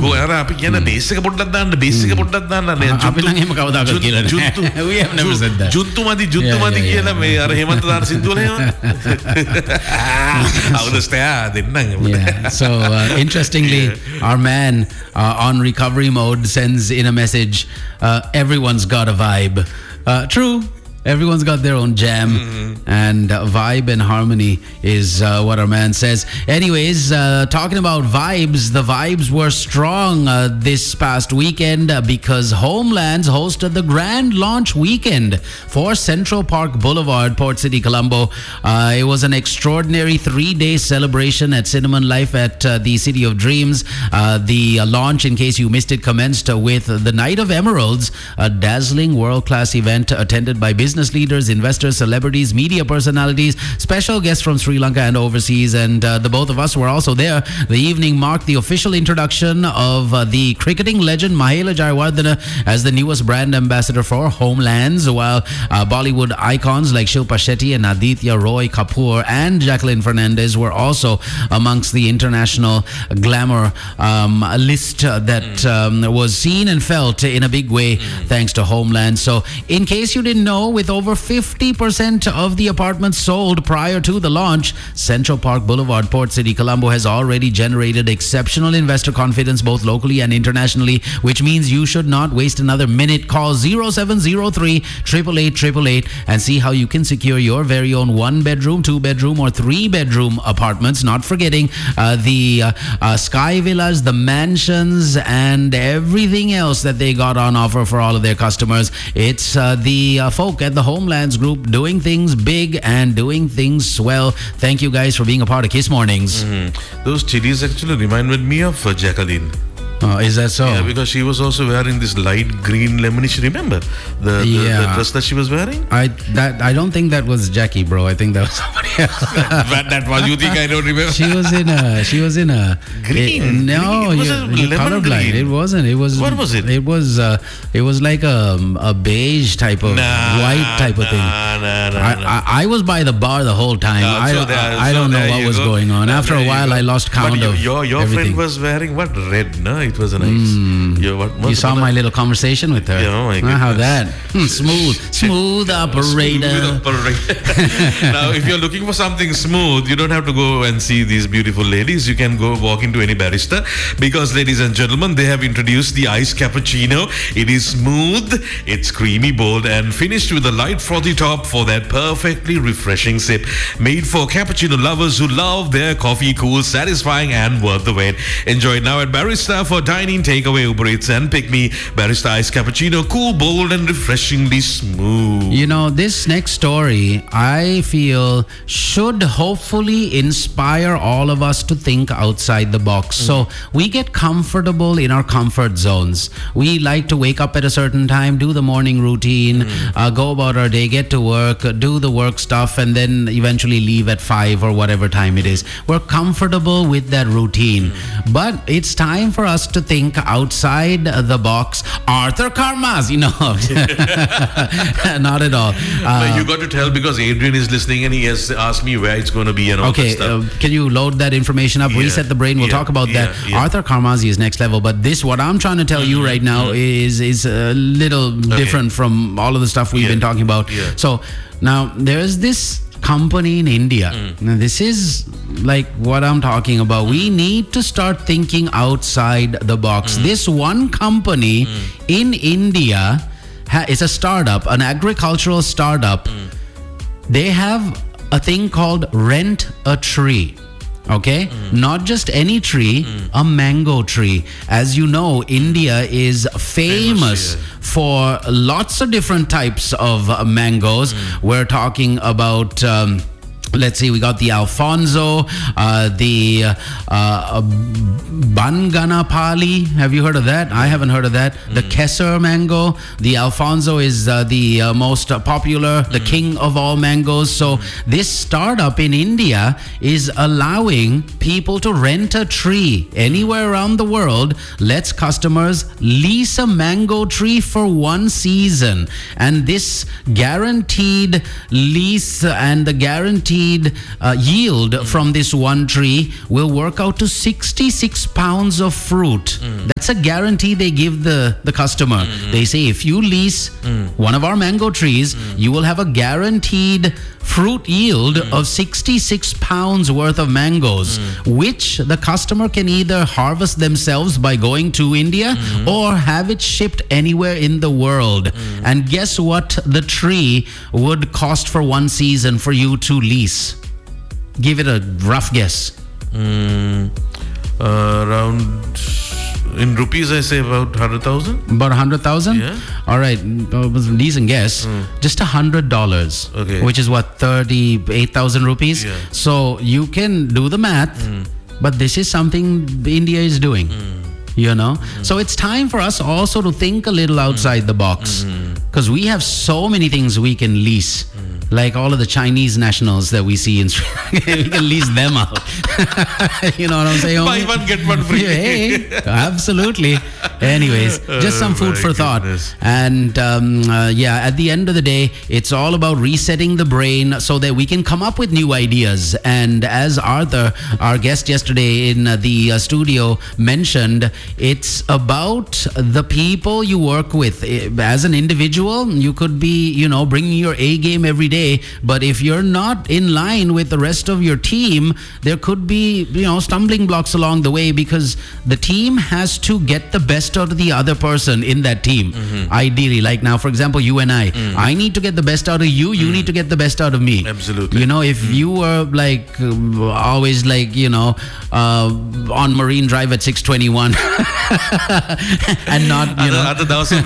අපි කියන බේස් එක පොඩ්ඩක් දාන්න අපි නම් එහෙම කවදාකවත් කියලා නැහැ. We have never said that. ජුන්තුමදි කියලා මේ අර හේමන්ත දාන සින්දුවල එහෙම. So interestingly, our man on recovery mode sends in a message, everyone's got a vibe. True. Everyone's got their own jam, and vibe and harmony is what our man says. Anyways, talking about vibes, the vibes were strong this past weekend because Homelands hosted the grand launch weekend for Central Park Boulevard, Port City, Colombo. It was an extraordinary 3-day celebration at Cinnamon Life at the City of Dreams. The launch, in case you missed it, commenced with the Night of Emeralds, a dazzling world-class event attended by business leaders, investors, celebrities, media personalities, special guests from Sri Lanka and overseas, and the both of us were also there. The evening marked the official introduction of the cricketing legend Mahela Jayawardena as the newest brand ambassador for Homelands, while Bollywood icons like Shilpa Shetty and Aditya Roy Kapoor and Jacqueline Fernandez were also amongst the international glamour list that was seen and felt in a big way thanks to Homelands. So in case you didn't know, with over 50% of the apartments sold prior to the launch, Central Park Boulevard, Port City, Colombo has already generated exceptional investor confidence both locally and internationally, which means you should not waste another minute. Call 0703 888 and see how you can secure your very own 1-bedroom, 2-bedroom or 3-bedroom apartments. Not forgetting the sky villas, the mansions and everything else that they got on offer for all of their customers. It's the folk at the Homelands Group doing things big and doing things swell. Thank you guys for being a part of Kiss Mornings. Those chilies actually reminded me of Jacqueline. Is that so? Yeah, because she was also wearing this light green lemonish. Remember the dress that she was wearing? I don't think that was Jackie, bro. I think that was somebody else. that was. You think I don't remember? She was in a green. You're colorblind. It wasn't. It was. What was it? It was like a beige type of white type of thing. I was by the bar the whole time. I don't know what was going on. After a while, I lost count of your friend was wearing what? Red, no? It was a nice. You saw my little conversation with her. Yeah, oh my goodness. How that? Smooth operator. Now, if you're looking for something smooth, you don't have to go and see these beautiful ladies. You can go walk into any barista because, ladies and gentlemen, they have introduced the iced cappuccino. It is smooth, it's creamy, bold, and finished with a light frothy top for that perfectly refreshing sip. Made for cappuccino lovers who love their coffee cool, satisfying, and worth the wait. Enjoy it now at Barista for dining, takeaway, Uber Eats, and Pick Me. Barista iced cappuccino, cool, bold, and refreshingly smooth. You know, this next story, I feel, should hopefully inspire all of us to think outside the box. So we get comfortable in our comfort zones. We like to wake up at a certain time, do the morning routine, go about our day, get to work, do the work stuff, and then eventually leave at 5 or whatever time it is. We're comfortable with that routine. But it's time for us to think outside the box. Arthur Karmazin, not at all. You got to tell because Adrian is listening and he has asked me where it's going to be and all that stuff. Can you load that information up? Reset the brain. We'll talk about that. Arthur Karmazin is next level. But this, what I'm trying to tell you right now is a little different from all of the stuff we've been talking about. So now there's this company in India. Now, this is like what I'm talking about. We need to start thinking outside the box. This one company in India is a startup, an agricultural startup. They have a thing called Rent a Tree. Okay, not just any tree, a mango tree. As you know, India is famous for lots of different types of mangoes. We're talking about let's see, we got the Alfonso, the Banganapali. Have you heard of that? I haven't heard of that. The Kesar mango. The Alfonso is the most popular, the king of all mangoes. So this startup in India is allowing people to rent a tree anywhere around the world. Lets customers lease a mango tree for 1 season. And this guaranteed lease and the guaranteed guaranteed yield from this one tree will work out to 66 pounds of fruit. That's a guarantee they give the customer. They say if you lease one of our mango trees, you will have a guaranteed fruit yield of 66 pounds worth of mangoes, which the customer can either harvest themselves by going to India or have it shipped anywhere in the world. And guess what the tree would cost for one season for you to lease? Give it a rough guess. Around, in rupees, I say about 100,000. About 100,000? Yeah. All right, was a decent guess. Just $100. Okay. Which is what, 38,000 rupees? Yeah. So you can do the math, but this is something India is doing. You know, so it's time for us also to think a little outside the box, because we have so many things we can lease, like all of the Chinese nationals that we see in Sri Lanka. We can lease them out. You know what I'm saying? Buy one, get one free. Hey, absolutely. Anyways, just some food for thought. Goodness. And at the end of the day, it's all about resetting the brain so that we can come up with new ideas. And as Arthur, our guest yesterday in the studio, mentioned, it's about the people you work with. As an individual, you could be, you know, bringing your A game every day, but if you're not in line with the rest of your team, there could be, you know, stumbling blocks along the way, because the team has to get the best out of the other person in that team. Ideally, like now, for example, you and I need to get the best out of you, you need to get the best out of me. Absolutely. You know, if you were like always like, you know, on Marine Drive at 6:21 and not, you know,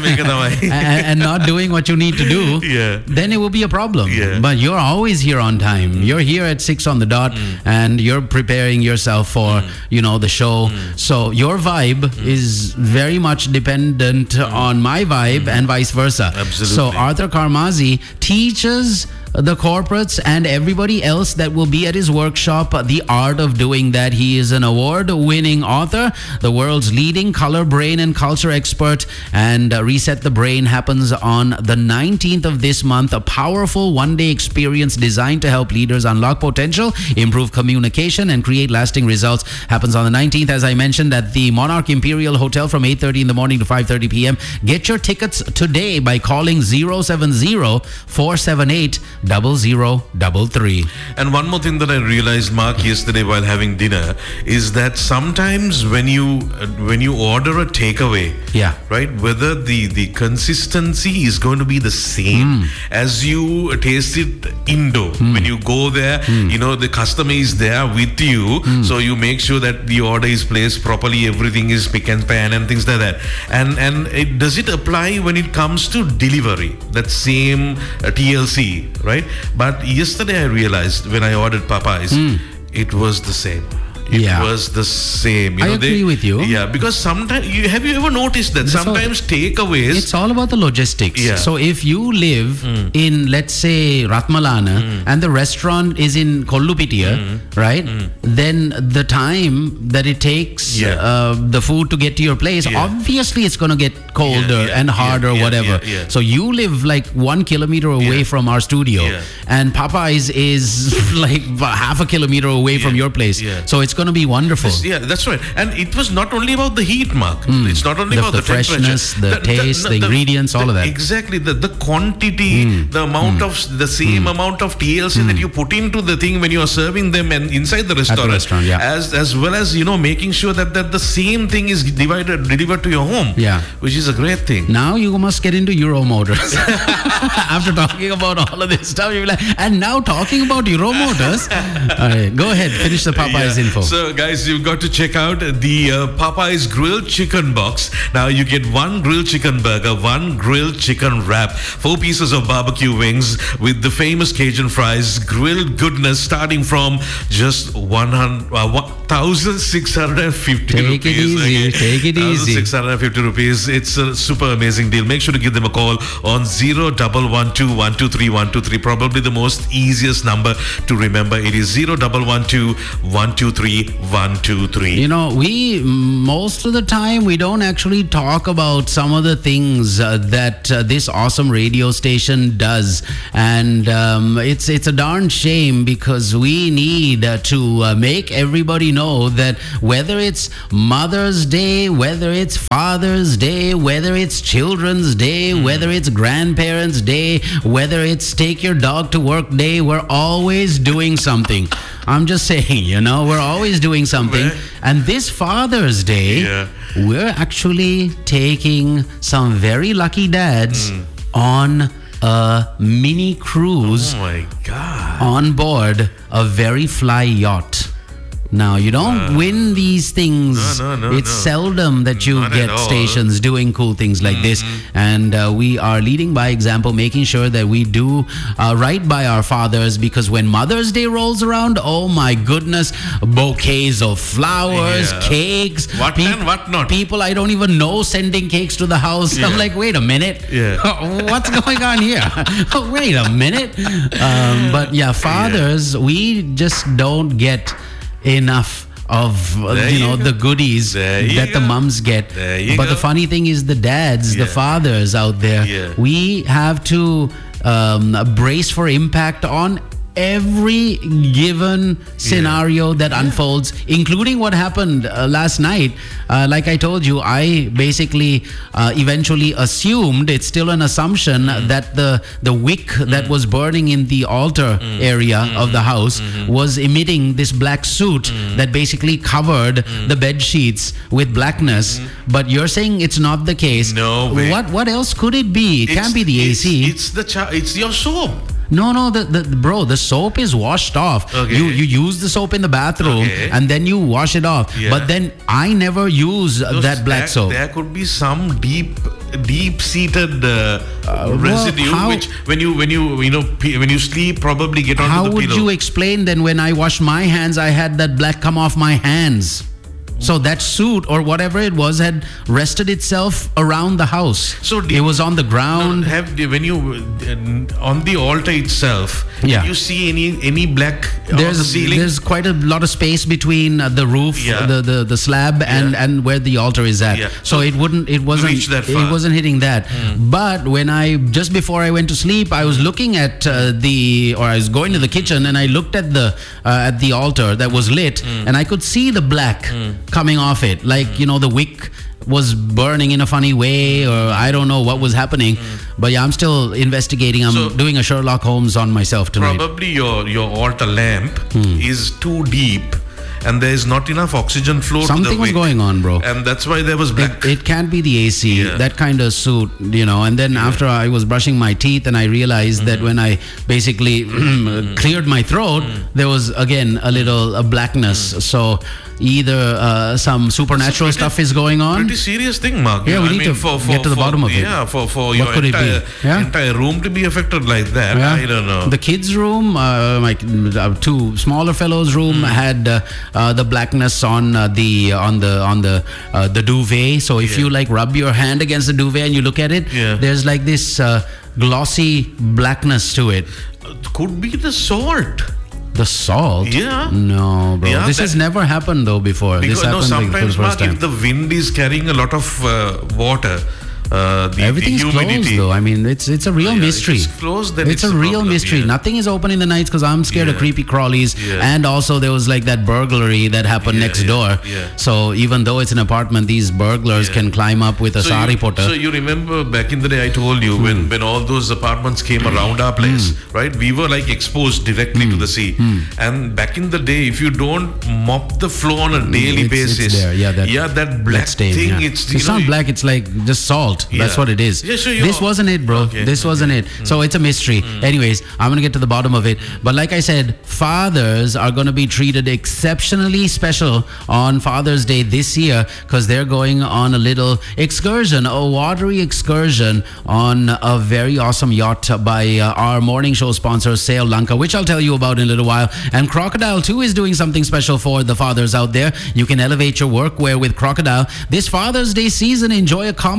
and not doing what you need to do, then it will be a problem. But you're always here on time. You're here at 6 on the dot, and you're preparing yourself for, you know, the show. So your vibe is very much dependent on my vibe and vice versa. Absolutely. So Arthur Karmazi teaches the corporates and everybody else that will be at his workshop the art of doing that. He is an award-winning author, the world's leading color, brain, and culture expert. And Reset the Brain happens on the 19th of this month. A powerful one-day experience designed to help leaders unlock potential, improve communication, and create lasting results. Happens on the 19th, as I mentioned, at the Monarch Imperial Hotel from 8:30 in the morning to 5:30 p.m. Get your tickets today by calling 070-478-0033. And one more thing that I realized, Mark, yesterday while having dinner, is that sometimes when you order a takeaway, right, whether the consistency is going to be the same as you taste it indo. When you go there, you know, the customer is there with you, so you make sure that the order is placed properly, everything is pick and pan and things like that. And does it apply when it comes to delivery? That same TLC, right? But yesterday I realized when I ordered Popeyes, it was the same. It was the same. You know, I agree with you. Yeah, because sometimes, have you ever noticed that sometimes takeaways... It's all about the logistics. So if you live in, let's say, Ratmalana, and the restaurant is in Kollupitiya, right? Then the time that it takes the food to get to your place, obviously it's going to get colder and harder, whatever. So you live like 1 kilometer away from our studio, and Popeyes is like half a kilometer away from your place. So it's going to be wonderful. That's right. And it was not only about the heat, Mark. It's not only about the freshness, the taste, the ingredients, all of that. Exactly. The quantity, the amount of, the same amount of TLC that you put into the thing when you are serving them and inside the restaurant. As well as, you know, making sure that the same thing is delivered to your home. Which is a great thing. Now you must get into Euro Motors. After talking about all of this stuff, you'll be like, and now talking about Euro Motors. All right, go ahead, finish the Popeyes info. So guys, you've got to check out the Popeyes grilled chicken box. Now you get 1 grilled chicken burger, 1 grilled chicken wrap, 4 pieces of barbecue wings with the famous Cajun fries, grilled goodness starting from just 1,650 Take it easy. Take it easy. 1,650 rupees. It's a super amazing deal. Make sure to give them a call on 0112123 123. Probably the most easiest number to remember. It is 0112123 3-1-2-3. You know, most of the time we don't actually talk about some of the things that this awesome radio station does, and it's a darn shame, because we need to make everybody know that whether it's Mother's Day, whether it's Father's Day, whether it's Children's Day, whether it's Grandparents' Day, whether it's Take Your Dog to Work Day, we're always doing something. I'm just saying, you know, we're always doing something. And this Father's Day, we're actually taking some very lucky dads on a mini cruise on board a very fly yacht. Now, you don't win these things. It's seldom that you Not get at all. stations doing cool things like this. And we are leading by example, making sure that we do right by our fathers, because when Mother's Day rolls around, oh my goodness, bouquets of flowers, cakes. What and what not. People I don't even know sending cakes to the house. I'm like, wait a minute. What's going on here? Wait a minute. But yeah, fathers, we just don't get enough of the goodies that the mums get. But the funny thing is, the dads, the fathers out there, we have to brace for impact on every given scenario that unfolds, including what happened last night. Like I told you, I basically eventually assumed, it's still an assumption, that the wick that was burning in the altar area of the house was emitting this black soot that basically covered the bed sheets with blackness. But you're saying it's not the case. No way. What else could it be? It can't be the AC. It's your soap. No, the soap is washed off. You use the soap in the bathroom and then you wash it off. But then I never use that black soap. There could be some deep-seated residue, which when you sleep, probably get onto the pillow. How would you explain then, when I wash my hands, I had that black come off my hands? So that soot or whatever it was had rested itself around the house. So it was on the ground. When you on the altar itself, did you see any black on the ceiling? There's quite a lot of space between the roof, the slab, and where the altar is at. So it wasn't hitting that. But when just before I went to sleep, I was looking at I was going to the kitchen, and I looked at the altar that was lit, and I could see the black coming off it, like the wick was burning in a funny way, or I don't know what was happening. But yeah, I'm still investigating. I'm doing a Sherlock Holmes on myself tonight. Probably your altar lamp is too deep, and there is not enough oxygen flow. Something was going on, bro, and that's why there was black. It can't be the AC, that kind of soot, and then after I was brushing my teeth, and I realized that when I basically cleared my throat, there was again a blackness. So either some supernatural stuff is going on. Pretty serious thing, Mark. Yeah, we need to get to the bottom of it. Yeah, for your entire room to be affected like that, I don't know. The kids' room, my two smaller fellows' room had the blackness on the duvet. So if you rub your hand against the duvet and you look at it, there's like this glossy blackness to it. Could be the salt. The salt? Yeah. No, bro. This has never happened though before. Because this happened sometimes, for the first time. If the wind is carrying a lot of water, everything's the humidity, closed though. I mean, it's a real mystery. If it's closed, then it's a real problem, mystery. Nothing is open in the nights because I'm scared of creepy crawlies. And also there was that burglary that happened next door. So even though it's an apartment, these burglars can climb up with a sari potter. So you remember back in the day, I told you when all those apartments came around our place, right? We were exposed directly to the sea. And back in the day, if you don't mop the floor on a daily basis, that black stain, thing, it's not black. It's like just salt. That's what it is. This wasn't it, bro. This wasn't it. So it's a mystery. Anyways, I'm gonna get to the bottom of it. But like I said, fathers are gonna be treated exceptionally special on Father's Day this year, because they're going on a little excursion, a watery excursion on a very awesome yacht by our morning show sponsor, Sail Lanka, which I'll tell you about in a little while. And Crocodile too is doing something special for the fathers out there. You can elevate your workwear with Crocodile. This Father's Day season, enjoy a complimentary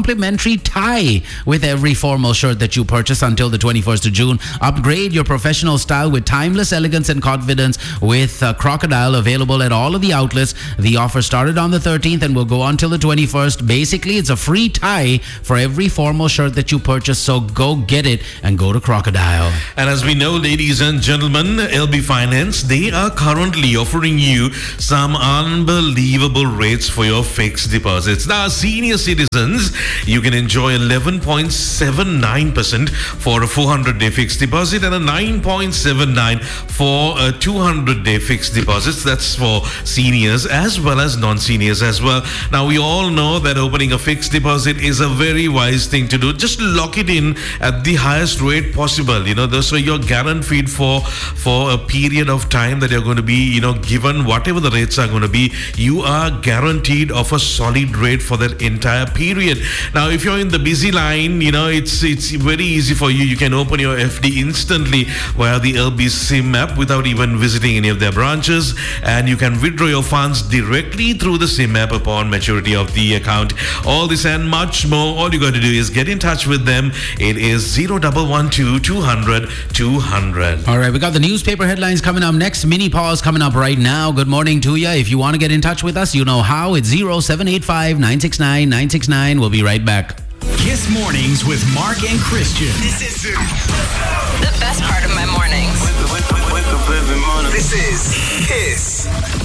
free tie with every formal shirt that you purchase until the 21st of June. Upgrade your professional style with timeless elegance and confidence with Crocodile, available at all of the outlets. The offer started on the 13th and will go on till the 21st. Basically, it's a free tie for every formal shirt that you purchase, so go get it and go to Crocodile. And as we know, ladies and gentlemen, LB Finance, they are currently offering you some unbelievable rates for your fixed deposits. Now, senior citizens, you can enjoy 11.79% for a 400-day fixed deposit and a 9.79 for a 200-day fixed deposits. That's for seniors as well as non-seniors as well. Now, we all know that opening a fixed deposit is a very wise thing to do. Just lock it in at the highest rate possible, so you're guaranteed for a period of time that you're going to be, given whatever the rates are going to be. You are guaranteed of a solid rate for that entire period. Now, if you're in the busy line, it's very easy for you. You can open your FD instantly via the LB SIM app without even visiting any of their branches, and you can withdraw your funds directly through the SIM app upon maturity of the account. All this and much more, all you got to do is get in touch with them. It is 0112 200 200. All right, we got the newspaper headlines coming up next. Mini pause coming up right now. Good morning to you. If you want to get in touch with us, you know how. It's 0785 969 969. We'll be right back. Kiss Mornings with Mark and Christian. This is the best part of my mornings. Wake up every morning. This is Kiss.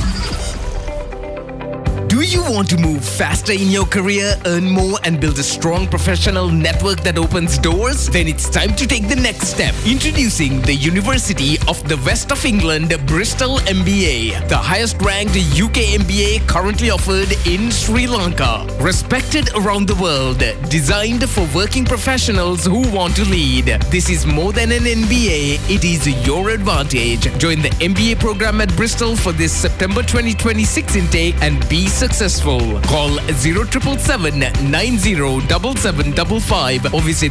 Do you want to move faster in your career, earn more, and build a strong professional network that opens doors? Then it's time to take the next step. Introducing the University of the West of England, Bristol MBA, the highest ranked UK MBA currently offered in Sri Lanka. Respected around the world, designed for working professionals who want to lead. This is more than an MBA, it is your advantage. Join the MBA program at Bristol for this September 2026 intake and be successful. Call 0777 907755 or visit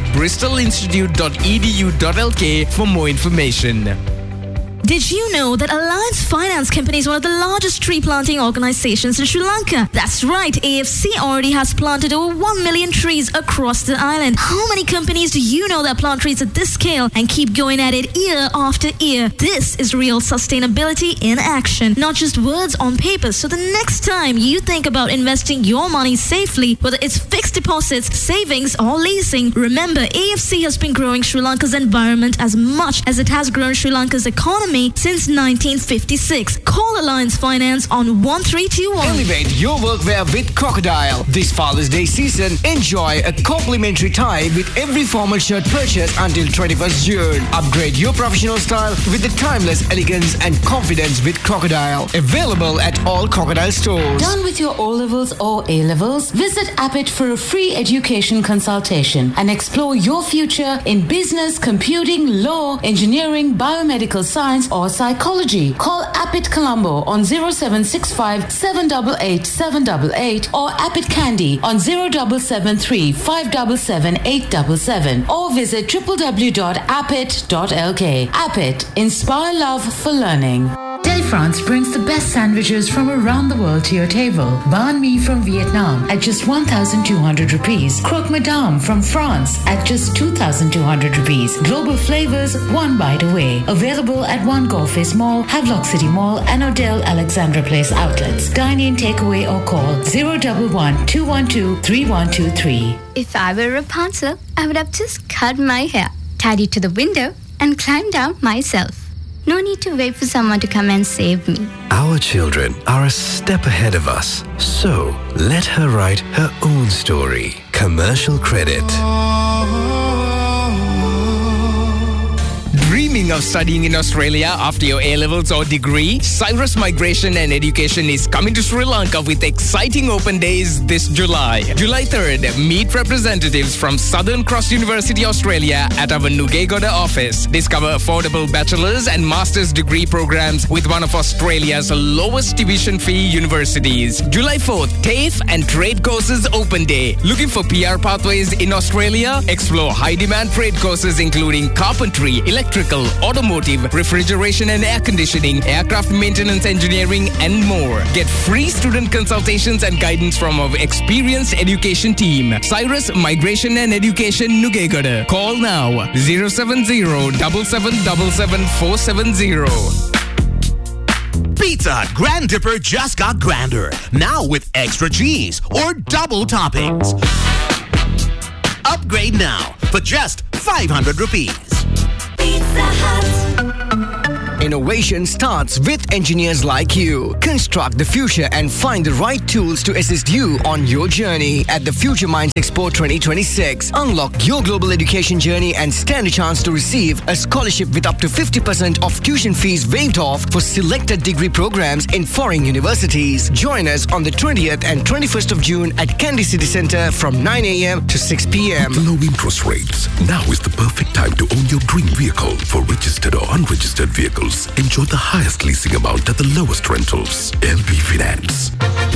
bristolinstitute.edu.lk for more information. Did you know that Alliance Finance Company is one of the largest tree planting organizations in Sri Lanka? That's right, AFC already has planted over 1 million trees across the island. How many companies do you know that plant trees at this scale and keep going at it year after year? This is real sustainability in action, not just words on paper. So the next time you think about investing your money safely, whether it's fixed deposits, savings, or leasing, remember AFC has been growing Sri Lanka's environment as much as it has grown Sri Lanka's economy since 1956. Call Alliance Finance on 1321. Elevate your workwear with Crocodile. This Father's Day season, enjoy a complimentary tie with every formal shirt purchase until 21st June. Upgrade your professional style with the timeless elegance and confidence with Crocodile. Available at all Crocodile stores. Done with your O-levels or A-levels? Visit Appit for a free education consultation and explore your future in business, computing, law, engineering, biomedical science, or psychology. Call Appit Colombo on 0765 788 788 or Appit Candy on 0773 577 877 or visit www.appit.lk. Appit, inspire love for learning. Delfrance brings the best sandwiches from around the world to your table. Banh mi from Vietnam at just 1,200 rupees. Croque Madame from France at just 2,200 rupees. Global flavors, one bite away. Available at One Golf Face Mall, Havelock City Mall, and Odell Alexandra Place outlets. Dine in, takeaway, or call 011 212 3123. If I were Rapunzel, I would have just cut my hair, tied it to the window, and climbed down myself. No need to wait for someone to come and save me. Our children are a step ahead of us, so let her write her own story. Commercial credit. Dreaming of studying in Australia after your A-levels or degree? Cyrus Migration and Education is coming to Sri Lanka with exciting open days this July. July 3rd, meet representatives from Southern Cross University, Australia at our Nugegoda office. Discover affordable bachelor's and master's degree programs with one of Australia's lowest tuition fee universities. July 4th, TAFE and Trade Courses Open Day. Looking for PR pathways in Australia? Explore high-demand trade courses including carpentry, electrical, electrical, automotive, refrigeration and air conditioning, aircraft maintenance engineering, and more. Get free student consultations and guidance from our experienced education team. Cyrus Migration and Education, Nugegada. Call now 070-7777-470. Pizza Hut Grand Dipper just got grander. Now with extra cheese or double toppings. Upgrade now for just 500 rupees. Pizza Hut. Innovation starts with engineers like you. Construct the future and find the right tools to assist you on your journey at the Future Minds Expo 2026. Unlock your global education journey and stand a chance to receive a scholarship with up to 50% of tuition fees waived off for selected degree programs in foreign universities. Join us on the 20th and 21st of June at Candy City Center from 9 a.m. to 6 p.m. With low interest rates, now is the perfect time to own your dream vehicle. For registered or unregistered vehicles, enjoy the highest leasing amount at the lowest rentals. LP Finance.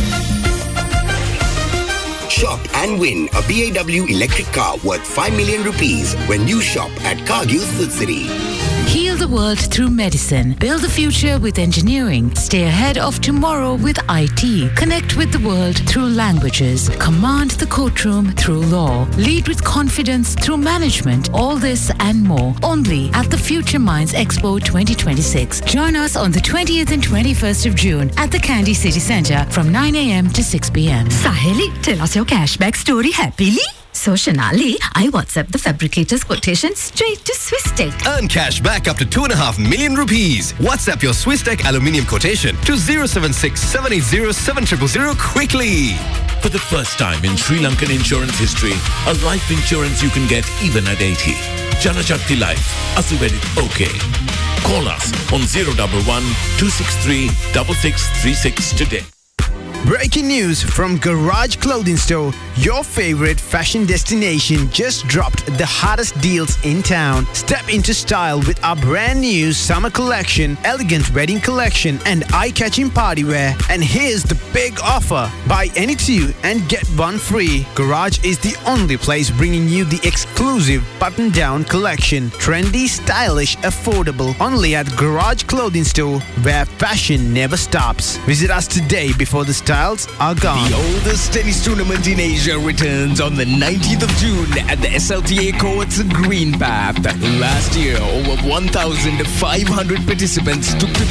Shop and win a BAW electric car worth 5 million rupees when you shop at Cargill Food City. Heal the world through medicine. Build the future with engineering. Stay ahead of tomorrow with IT. Connect with the world through languages. Command the courtroom through law. Lead with confidence through management. All this and more only at the Future Minds Expo 2026. Join us on the 20th and 21st of June at the Candy City Center from 9 a.m. to 6 p.m. Saheli, tell us your cashback story happily. So Shanali, I WhatsApp the fabricator's quotation straight to Swisstech. Earn cash back up to 2.5 million rupees. WhatsApp your Swisstech aluminium quotation to 076-780-7000 quickly. For the first time in Sri Lankan insurance history, a life insurance you can get even at 80. Janashakti Life. Asuvedit okay. Call us on 011-263-6636 today. Breaking news from Garage Clothing Store. Your favorite fashion destination just dropped the hottest deals in town. Step into style with our brand new summer collection, elegant wedding collection, and eye-catching party wear. And here's the big offer. Buy any two and get one free. Garage is the only place bringing you the exclusive button-down collection. Trendy, stylish, affordable. Only at Garage Clothing Store, where fashion never stops. Visit us today before the styles are gone. The oldest tennis tournament in Asia returns on the 19th of June at the SLTA Courts Green Path. Last year, over 1,500 participants took to the